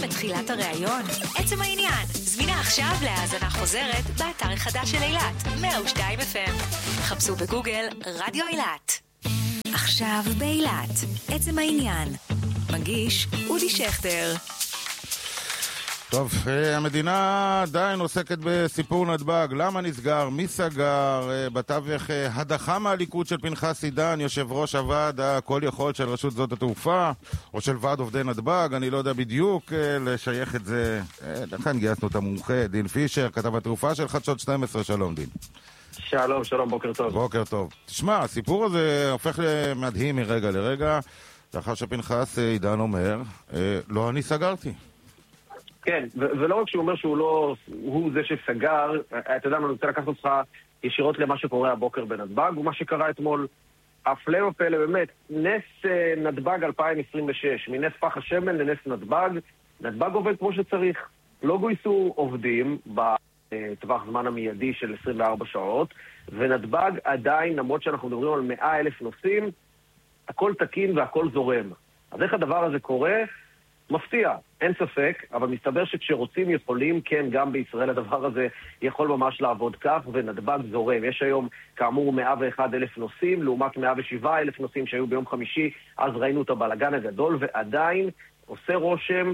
לתחילת הראיון? עצם העניין, זמינה עכשיו להאזנה חוזרת באתר החדש של אילת, 102 FM. חפשו בגוגל רדיו אילת. עכשיו באילת, עצם העניין. מגיש אודי שכטר. טוב, המדינה עדיין עוסקת בסיפור נתב"ג. למה נסגר? מי סגר? בתווך הדחה מהליכוד של פנחס עידן, יושב ראש הוועד הכל יכול של רשות שדות התעופה, או של ועד עובדי נתב"ג, אני לא יודע בדיוק לשייך את זה. לכן גייסנו את המומחה, דין פישר, כתב התעופה של חדשות 12. שלום דין. שלום, שלום, בוקר טוב. בוקר טוב. תשמע, הסיפור הזה הופך למדהים מרגע לרגע, לאחר שפנחס עידן אומר, לא אני סגרתי. כן, ולא רק שהוא אומר שהוא לא, הוא זה שסגר, אתה יודע מה, אני רוצה לקחת אותך ישירות למה שקורה הבוקר בנתב"ג, ומה שקרה אתמול, הפלא ופלא באמת, נס נתב"ג 2026, מנס פח השמן לנס נתב"ג, נתב"ג עובד כמו שצריך, לא גויסו עובדים בטווח זמן המיידי של 24 שעות, ונתב"ג עדיין, למרות שאנחנו מדברים על 100,000 נוסעים, הכל תקין והכל זורם. אז איך הדבר הזה קורה? מפתיע, אין ספק, אבל מסתבר שכשרוצים יכולים, כן, גם בישראל הדבר הזה יכול ממש לעבוד כך, ונתב"ג זורם. יש היום, כאמור, 101,000 נוסעים, לעומת 107,000 נוסעים שהיו ביום חמישי, אז ראינו את הבלגן הגדול, ועדיין עושה רושם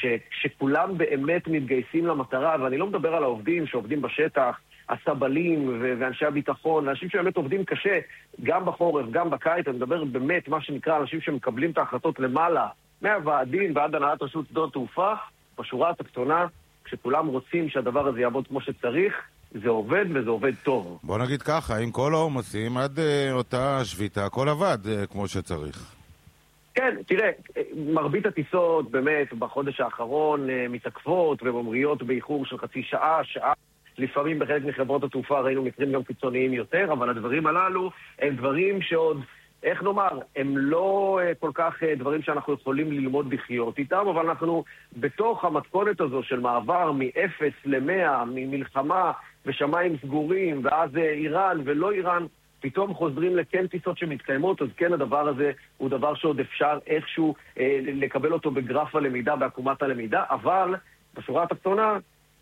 שכולם באמת מתגייסים למטרה, ואני לא מדבר על העובדים שעובדים בשטח, הסבלים ואנשי הביטחון, אנשים שבאמת עובדים קשה, גם בחורף, גם בקיץ, אני מדבר באמת מה שנקרא אנשים שמקבלים את ההחלטות למעלה, מהוועדים ועד הנהלת רשות שדות התעופה, בשורה התחתונה, כשכולם רוצים שהדבר הזה יעבוד כמו שצריך, זה עובד וזה עובד טוב. בוא נגיד ככה, עם כל העומסים עד אותה שביתה, הכל עבד כמו שצריך. כן, תראה, מרבית הטיסות באמת בחודש האחרון מתעכבות וממריאות באיחור של חצי שעה, שעה. לפעמים בחלק מחברות התעופה ראינו מקרים גם קיצוניים יותר, אבל הדברים הללו הם דברים שעוד, איך נאמר, הם לא כל כך דברים שאנחנו יכולים ללמוד לחיות איתם, אבל אנחנו בתוך המתכונת הזו של מעבר מ-0 ל-100, ממלחמה ושמיים סגורים, ואז איראן ולא איראן, פתאום חוזרים לכן טיסות שמתקיימות, אז כן הדבר הזה הוא דבר שעוד אפשר איכשהו לקבל אותו בגרף הלמידה, בעקומת הלמידה, אבל בשורה התחתונה,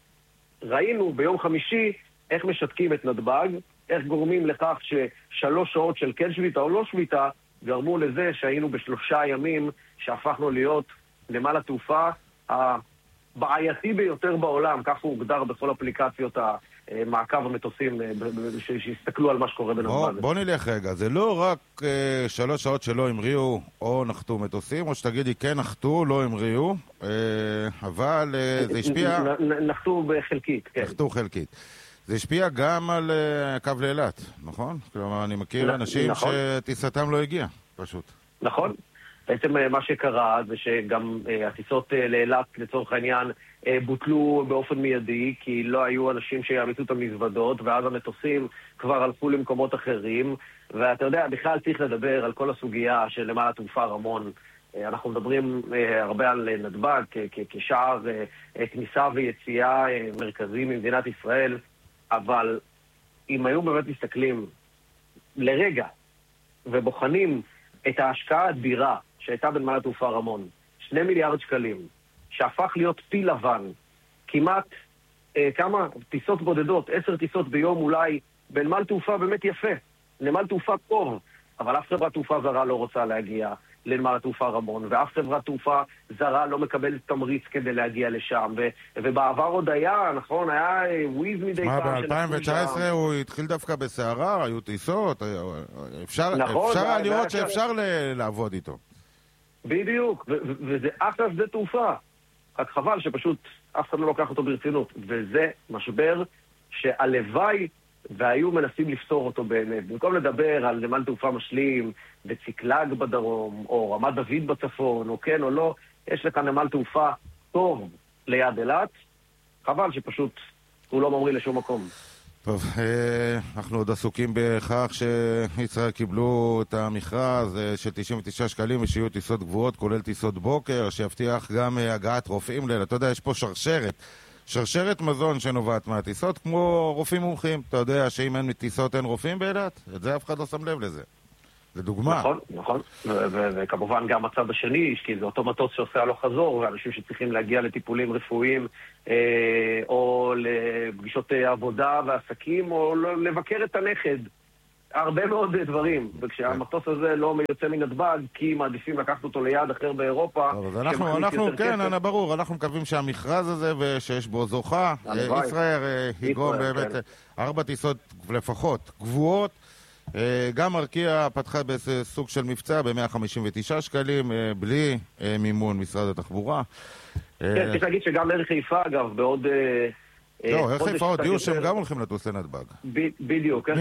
ראינו ביום חמישי איך משתקים את נתב"ג, איך גורמים לכך ששלוש שעות של כן שביתה או לא שביתה גרמו לזה שהיינו ב3 ימים שהפכנו להיות נמל התעופה הבעייתי ביותר בעולם, כך הוא הוגדר בכל אפליקציות המעקב המטוסים שהסתכלו על מה שקורה בנתב"ג. בוא נלך רגע, זה לא רק 3 שעות שלא המריאו או נחתו מטוסים, או שתגידי כן נחתו, לא המריאו, אבל זה השפיע... נחתו בחלקית, כן. נחתו חלקית. זה השפיע גם על קו לאילת, נכון? כלומר, אני מכיר אנשים שטיסתם לא הגיעה, פשוט. נכון. בעצם מה שקרה זה שגם הטיסות לאילת לצורך העניין בוטלו באופן מיידי, כי לא היו אנשים שיעמיסו את המזוודות, ואז המטוסים כבר הלכו למקומות אחרים, ואתה יודע, בכלל צריך לדבר על כל הסוגיה של נמל התעופה רמון. אנחנו מדברים הרבה על נתב"ג כשער כניסה ויציאה מרכזי ממדינת ישראל, אבל אם היו באמת מסתכלים לרגע ובוחנים את ההשקעה האדירה שהייתה בנמל התעופה רמון, 2 מיליארד שקלים, שהפך להיות פיל לבן, כמעט כמה טיסות בודדות, 10 טיסות ביום אולי, בנמל תעופה באמת יפה, נמל תעופה טוב, אבל אף חברת תעופה זרה לא רוצה להגיע לנמל התעופה רמון, ואף חברת תעופה זרה לא מקבלת תמריץ כדי להגיע לשם, ובעבר עוד היה, נכון, היה וויז מדי פעם. ב-2019 הוא התחיל דווקא בסערה, היו טיסות, אפשר לראות שאפשר לעבוד איתו. בדיוק, וזה אחלה שדה תעופה, רק חבל שפשוט אף אחד לא לוקח אותו ברצינות, וזה משבר שהלוואי והיו מנסים לפתור אותו באמת. במקום לדבר על נמל תעופה משלים, וציקלג בדרום, או רמת דוד בצפון, או כן או לא, יש לך נמל תעופה טוב ליד אילת, חבל שפשוט הוא לא ממריא לשום מקום. טוב, אנחנו עוד עסוקים בכך שישראל קיבלו את המכרז של 99 שקלים ושיהיו טיסות גבוהות, כולל טיסות בוקר, שיבטיח גם הגעת רופאים לילה. אתה יודע, יש פה שרשרת מזון שנובעת מהטיסות, כמו רופאים מומחים. אתה יודע שאם אין טיסות אין רופאים באילת? את זה אף אחד לא שם לב לזה. לדוגמה. נכון, נכון. וכמובן גם הצד השני, כי זה אותו מטוס שעושה הלוך חזור, ואנשים שצריכים להגיע לטיפולים רפואיים, או לפגישות עבודה ועסקים, או לבקר את הנכד. הרבה מאוד דברים. וכשהמטוס הזה לא יוצא מנתב"ג, כי מעדיפים לקחת אותו ליעד אחר באירופה. אז אנחנו, כן, ברור, אנחנו מקווים שהמכרז הזה ושיש בו זוכה, ישראל יגרום באמת 4 טיסות לפחות קבועות. גם ארקיע פתחה בסוג של מבצע ב-159 שקלים, בלי מימון משרד התחבורה. כן, צריך להגיד שגם ערך חיפה, אגב, בעוד... לא, ערך חיפה עוד יהיו שהם גם הולכים לטוס לנתב"ג. בדיוק.